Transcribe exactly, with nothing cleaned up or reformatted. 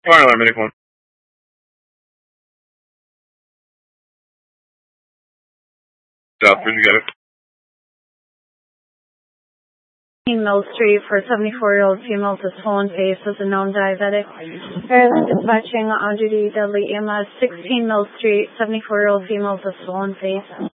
Fire alarm, medic one. Southbridge, you got it. Mill Street for seventy-four-year-old female with a swollen face as a known diabetic. Maryland dispatching on duty deadly E M S. sixteen Mill Street, seventy-four-year-old female with a swollen face.